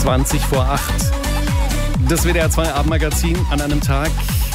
20 vor 8. Das WDR 2 Abendmagazin an einem Tag,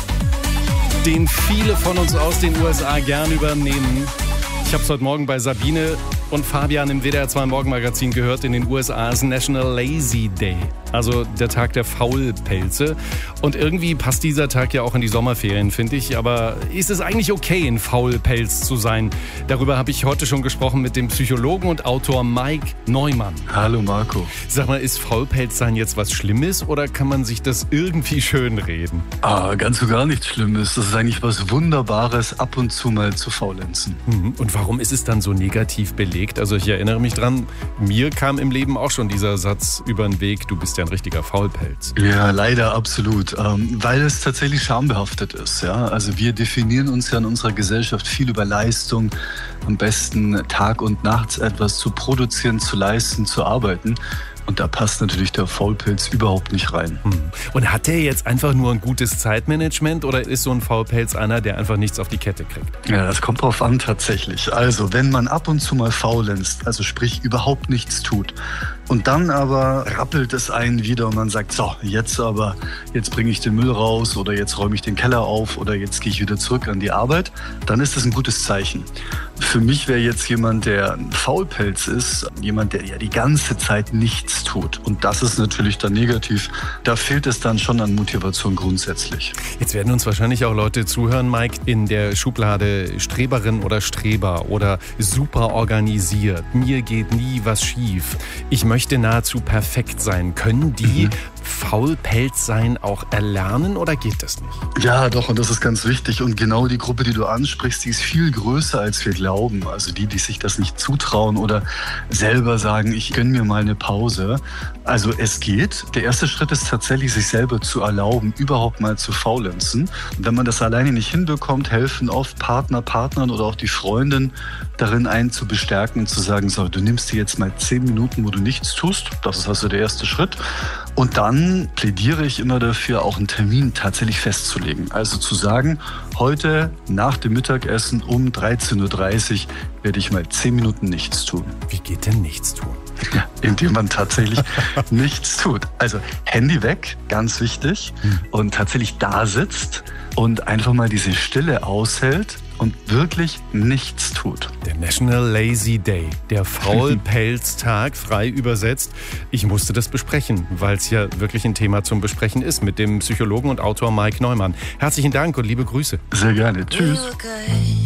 den viele von uns aus den USA gern übernehmen. Ich habe es heute Morgen bei Sabine und Fabian im WDR 2 Morgenmagazin gehört. In den USA ist National Lazy Day, also der Tag der Faulpelze. Und irgendwie passt dieser Tag ja auch in die Sommerferien, finde ich. Aber ist es eigentlich okay, ein Faulpelz zu sein? Darüber habe ich heute schon gesprochen mit dem Psychologen und Autor Mike Neumann. Hallo Marco. Sag mal, ist Faulpelzsein jetzt was Schlimmes oder kann man sich das irgendwie schönreden? Ganz und gar nichts Schlimmes. Das ist eigentlich was Wunderbares, ab und zu mal zu faulenzen. Und warum ist es dann so negativ belegt? Also ich erinnere mich dran, mir kam im Leben auch schon dieser Satz über den Weg, du bist ja ein richtiger Faulpelz. Ja, leider absolut. Weil es tatsächlich schambehaftet ist. Ja? Also wir definieren uns ja in unserer Gesellschaft viel über Leistung. Am besten Tag und nachts etwas zu produzieren, zu leisten, zu arbeiten. Und da passt natürlich der Faulpelz überhaupt nicht rein. Und hat der jetzt einfach nur ein gutes Zeitmanagement oder ist so ein Faulpelz einer, der einfach nichts auf die Kette kriegt? Ja, das kommt drauf an tatsächlich. Also wenn man ab und zu mal faulenzt, also sprich überhaupt nichts tut und dann aber rappelt es einen wieder und man sagt, so, jetzt bringe ich den Müll raus oder jetzt räume ich den Keller auf oder jetzt gehe ich wieder zurück an die Arbeit, dann ist das ein gutes Zeichen. Für mich wäre jetzt jemand, der ein Faulpelz ist, jemand, der ja die ganze Zeit nichts tut. Und das ist natürlich dann negativ. Da fehlt es dann schon an Motivation grundsätzlich. Jetzt werden uns wahrscheinlich auch Leute zuhören, Mike, in der Schublade Streberin oder Streber oder super organisiert. Mir geht nie was schief. Ich möchte nahezu perfekt sein. Können die Faulpelz sein auch erlernen oder geht das nicht? Ja, doch, und das ist ganz wichtig. Und genau die Gruppe, die du ansprichst, die ist viel größer, als wir glauben. Also die sich das nicht zutrauen oder selber sagen, ich gönne mir mal eine Pause. Also es geht. Der erste Schritt ist tatsächlich, sich selber zu erlauben, überhaupt mal zu faulenzen. Und wenn man das alleine nicht hinbekommt, helfen oft Partnern oder auch die Freundin darin, einen zu bestärken und zu sagen, so, du nimmst dir jetzt mal 10 Minuten, wo du nichts tust. Das ist also der erste Schritt. Und dann plädiere ich immer dafür, auch einen Termin tatsächlich festzulegen. Also zu sagen, heute nach dem Mittagessen um 13.30 Uhr werde ich mal 10 Minuten nichts tun. Wie geht denn nichts tun? Ja, indem man tatsächlich nichts tut. Also Handy weg, ganz wichtig. Und tatsächlich da sitzt und einfach mal diese Stille aushält und wirklich nichts tut. Der National Lazy Day, der Faulpelztag, frei übersetzt. Ich musste das besprechen, weil es ja wirklich ein Thema zum Besprechen ist mit dem Psychologen und Autor Mike Neumann. Herzlichen Dank und liebe Grüße. Sehr gerne. Tschüss.